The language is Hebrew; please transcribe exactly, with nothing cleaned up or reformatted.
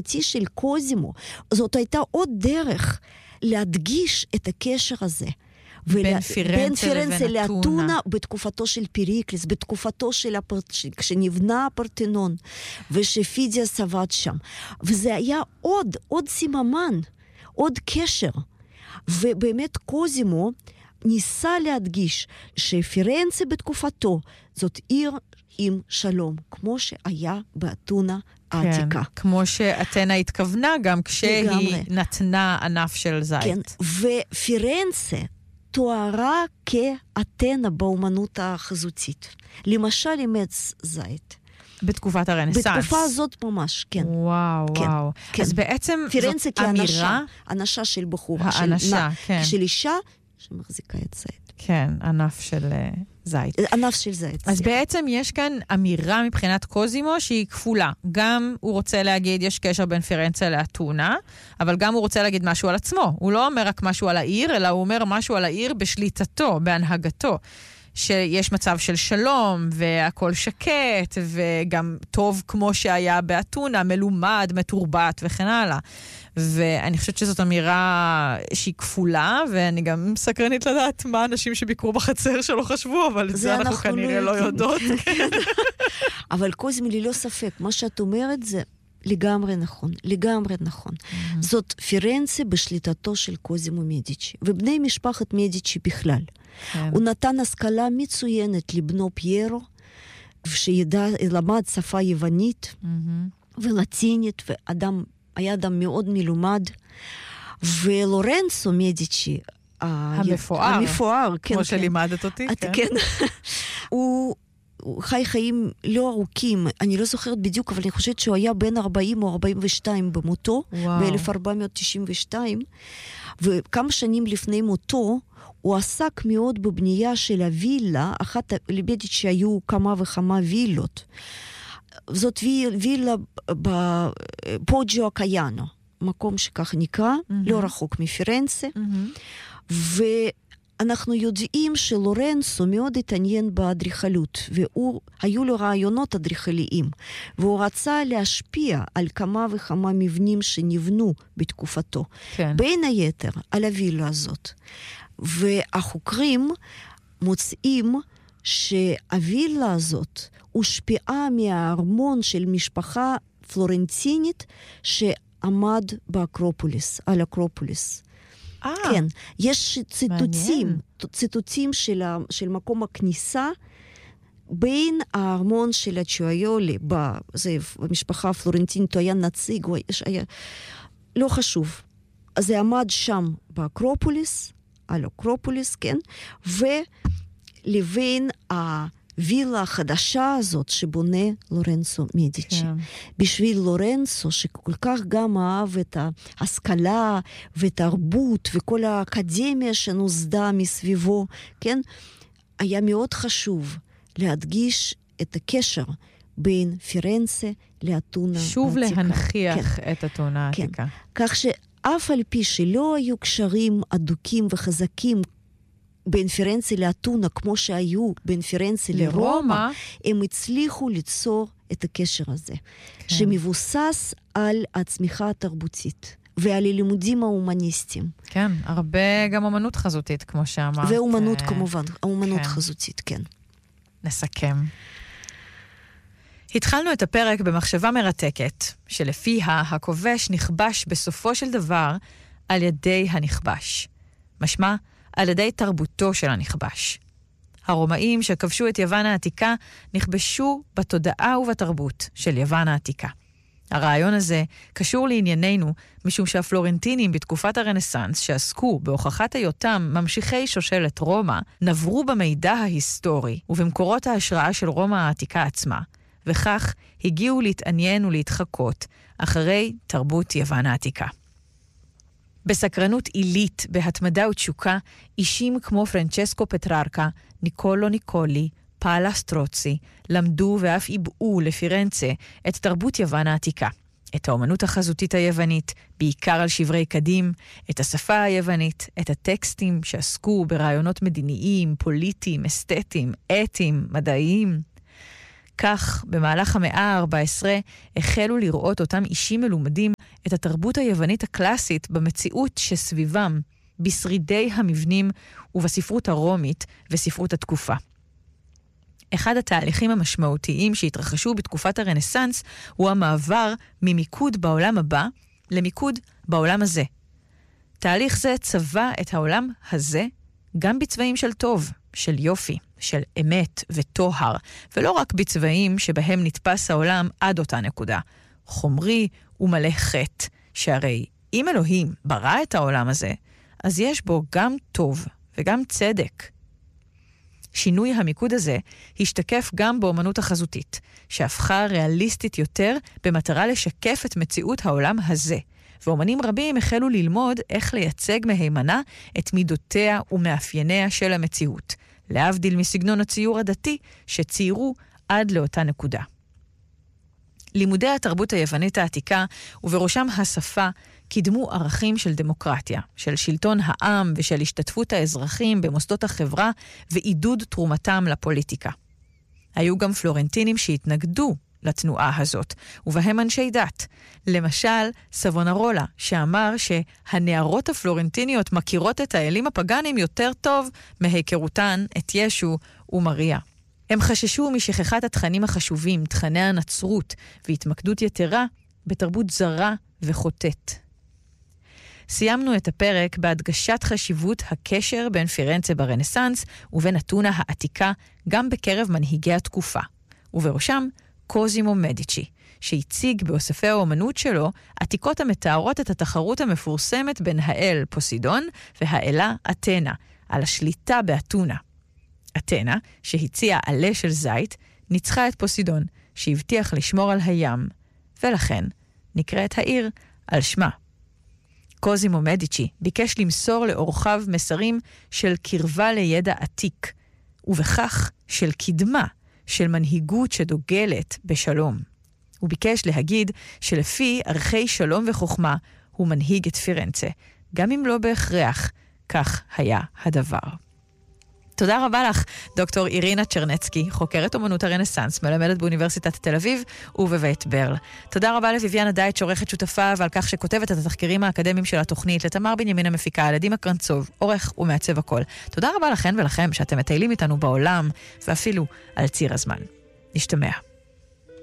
האומנותי של קוזימו, זאת הייתה עוד דרך להדגיש את הקשר הזה. בין פירנצה לבין לאתונה בתקופתו של פריקלס, בתקופתו של הפרט... כשנבנה הפרטנון, ושפידיאס עבד שם. וזה היה עוד, עוד סיממן, עוד קשר. ובאמת קוזימו ניסה להדגיש שפירנצה בתקופתו זאת עיר עם שלום, כמו שהיה באתונה העתיקה. כן, כמו שאתנה התכוונה גם כשהיא לגמרי. נתנה ענף של זית. כן, ופירנצה תוארה כאתנה באומנות החזותית. למשל עם עץ זית. בתקופת הרנסנס. בתקופה הזאת ממש, כן. וואו, כן, וואו. כן. אז בעצם פירנצה זאת אמירה... כאנשה, אנשה של בחורה. האנשה, של, כן. של אישה שמחזיקה את זית. כן, ענף של uh, זית. ענף של זית. אז בעצם יש כאן אמירה מבחינת קוזימו שהיא כפולה. גם הוא רוצה להגיד, יש קשר בין פירנצה לאתונה, אבל גם הוא רוצה להגיד משהו על עצמו. הוא לא אומר רק משהו על העיר, אלא הוא אומר משהו על העיר בשליטתו, בהנהגתו. שיש מצב של שלום, והכל שקט, וגם טוב כמו שהיה באתונה, מלומד, מתורבת וכן הלאה. ואני חושבת שזאת אמירה שהיא כפולה, ואני גם סקרנית לדעת מה אנשים שביקרו בחצר שלו חשבו, אבל זה, זה אנחנו כנראה לא יודעות. אבל קוזימו ללא ספק, מה שאת אומרת זה לגמרי נכון, לגמרי נכון. Mm-hmm. זאת פירנצה בשליטתו של קוזימו מדיצ'י, ובני משפחת מדיצ'י בכלל. כן. הוא נתן השכלה מצוינת לבנו פיירו, שידע, למד שפה יוונית mm-hmm. ולטינית, ואדם, היה אדם מאוד מלומד, ולורנצו מדיצ'י, המפואר, המפואר כמו כן, שלימדת אותי. כן. כן. הוא... הוא חי חיים לא ארוכים, אני לא זוכרת בדיוק, אבל אני חושבת שהוא היה בין ארבעים או ארבעים ושתיים במותו, ב-אלף ארבע מאות תשעים ושתיים, וכמה שנים לפני מותו, הוא עסק מאוד בבנייה של הווילה, אחת לבדית שהיו כמה וכמה וילות. זאת וילה בפוג'ו הקייאנו, מקום שכך נקרא, mm-hmm. לא רחוק מפירנצה, mm-hmm. ו... אנחנו יודעים שלורנצו מאוד התעניין באדריכלות, והיו לו רעיונות אדריכליים, והוא רצה להשפיע על כמה וכמה מבנים שנבנו בתקופתו. כן. בין היתר, על הווילה הזאת. והחוקרים מוצאים שהווילה הזאת הושפעה מהארמון של משפחה פלורנטינית שעמד באקרופוליס, על אקרופוליס. כן, יש ציטוטים, ציטוטים של, של מקום הכניסה בין הארמון של הצ'ואיולי, במשפחה הפלורנטינית, הוא היה נציג, הוא היה, לא חשוב. אז זה עמד שם באקרופוליס, על אקרופוליס, כן, ולבין הווילה החדשה הזאת שבונה לורנצו מדיצ'י. כן. בשביל לורנצו, שכל כך גם אהב את ההשכלה ותרבות וכל האקדמיה שנוסדה מסביבו, כן, היה מאוד חשוב להדגיש את הקשר בין פירנצה לאתונה העתיקה. שוב להנכיח כן. את אתונה העתיקה. כן. כך שאף על פי שלא היו קשרים אדוקים וחזקים בין פירנצה לאתונה, כמו שהיו בין פירנצה לרומא, לרומא, הם הצליחו ליצור את הקשר הזה, כן. שמבוסס על הצמיחה התרבותית, ועל הלימודים ההומניסטיים. כן, הרבה גם אומנות חזותית, כמו שאמרת. ואומנות uh, כמובן, האומנות כן. חזותית, כן. נסכם. התחלנו את הפרק במחשבה מרתקת, שלפיה הכובש נכבש בסופו של דבר על ידי הנכבש. משמע, על ידי תרבותו של הנכבש. הרומאים שכבשו את יוון העתיקה נכבשו בתודעה ובתרבות של יוון העתיקה. הרעיון הזה קשור לענייננו, משום שהפלורנטינים בתקופת הרנסנס שעסקו בהוכחת היותם ממשיכי שושלת רומא, נברו במידע ההיסטורי ובמקורות ההשראה של רומא העתיקה עצמה, וכך הגיעו להתעניין ולהתחקות אחרי תרבות יוון העתיקה. בסקרנות עילית, בהתמדה ותשוקה, אישים כמו פרנצ'סקו פטררקה, ניקולו ניקולי, פאלה סטרוצי, למדו ואף איבאו לפירנצה את תרבות יוון העתיקה. את האומנות החזותית היוונית, בעיקר על שברי קדים, את השפה היוונית, את הטקסטים שעסקו ברעיונות מדיניים, פוליטיים, אסתטיים, אתיים, מדעיים. כך, במהלך המאה ה-ארבע עשרה, החלו לראות אותם אישים מלומדים את התרבות היוונית הקלאסית במציאות שסביבם, בשרידי המבנים ובספרות הרומית וספרות התקופה. אחד התהליכים המשמעותיים שהתרחשו בתקופת הרנסנס הוא המעבר ממיקוד בעולם הבא למיקוד בעולם הזה. תהליך זה צבע את העולם הזה גם בצבעים של טוב, של יופי, של אמת וטוהר, ולא רק בצבעים שבהם נתפס העולם עד אותה נקודה, חומרי ומלא חטא, שהרי אם אלוהים ברא את העולם הזה, אז יש בו גם טוב וגם צדק. שינוי המיקוד הזה השתקף גם באומנות החזותית, שהפכה ריאליסטית יותר במטרה לשקף את מציאות העולם הזה, ואומנים רבים החלו ללמוד איך לייצג מהימנה את מידותיה ומאפייניה של המציאות, להבדיל מסגנון הציור הדתי שציירו עד לאותה נקודה. לימודי התרבות היוונית העתיקה, ובראשם השפה, קידמו ערכים של דמוקרטיה, של שלטון העם ושל השתתפות האזרחים במוסדות החברה ועידוד תרומתם לפוליטיקה. היו גם פלורנטינים שהתנגדו לתנועה הזאת, ובהם אנשי דת. למשל, סבונרולה, שאמר שהנערות הפלורנטיניות מכירות את האלים הפגנים יותר טוב מהיכרותן את ישו ומריה. הם חששו משכחת התכנים החשובים, תכני הנצרות והתמקדות יתרה בתרבות זרה וחוטאת. סיימנו את הפרק בהדגשת חשיבות הקשר בין פירנצה ברנסנס ובין אתונה העתיקה גם בקרב מנהיגי התקופה, ובראשם קוזימו מדיצ'י, שהציג באוספי האומנות שלו עתיקות המתארות את התחרות המפורסמת בין האל פוסידון והאלה אתנה, על השליטה באתונה. אתנה, שהציעה עלה של זית, ניצחה את פוסידון, שהבטיח לשמור על הים, ולכן נקראת העיר על שמה. קוזימו מדיצ'י ביקש למסור לאורחיו מסרים של קרבה לידע עתיק, ובכך של קדמה, של מנהיגות שדוגלת בשלום. הוא ביקש להגיד שלפי ערכי שלום וחוכמה הוא מנהיג את פירנצה, גם אם לא בהכרח כך היה הדבר. תודה רבה לך, דוקטור אירינה צ'רנצקי, חוקרת אומנות הרנסנס, מלמדת באוניברסיטת תל אביב ובבית ברל. תודה רבה לויביאנה דייט, שעורכת שותפה, ועל כך שכותבת את התחקירים האקדמיים של התוכנית, לתמר בנימין המפיקה, לדימה קרנצוב, עורך ומעצב הכל. תודה רבה לכן ולכם שאתם מטיילים איתנו בעולם, ואפילו על ציר הזמן. נשתמע.